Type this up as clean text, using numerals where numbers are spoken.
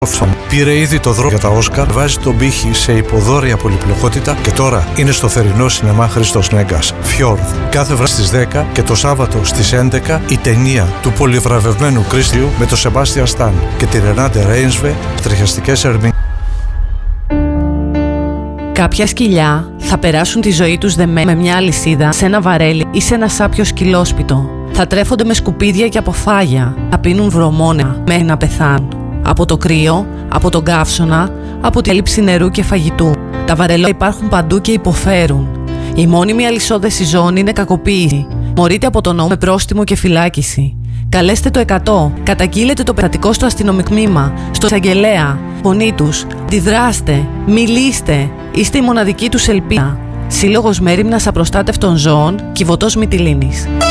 Πήρε ήδη το δρόμο για τα Όσκαρ, βάζει τον πύχη σε υποδόρια πολυπλοκότητα και τώρα είναι στο θερινό σινεμά Χρήστος Νέγκας. Φιόρδ. Κάθε βράδυ στις 10 και το Σάββατο στις 11 η ταινία του πολυβραβευμένου Κρίστιου με τον Σεμπάστιαν Σταν και τη Ρενάντε Ρέινσβε, τριχιαστικές ερμηνείες. Κάποια σκυλιά θα περάσουν τη ζωή τους με μια αλυσίδα σε ένα βαρέλι ή σε ένα σάπιο σκυλόσπιτο. Θα τρέφονται με σκουπίδια και από φάγια, θα πίνουν βρωμόνεα μέχρι να πεθάνουν. Από το κρύο, από τον καύσωνα, από την έλλειψη νερού και φαγητού. Τα βαρελιά υπάρχουν παντού και υποφέρουν. Η μόνιμη αλυσόδεση ζώων είναι κακοποίηση. Μωρείται από τον νόμο με πρόστιμο και φυλάκιση. Καλέστε το 100, καταγγείλετε το περιστατικό στο αστυνομικμήμα, στο εισαγγελέα. Φωνή τους, αντιδράστε, μιλήστε, είστε η μοναδική τους ελπίδα. Σύλλογος Μέριμνας Απροστάτευτων Ζώων, Κιβωτός Μυτιλήνης.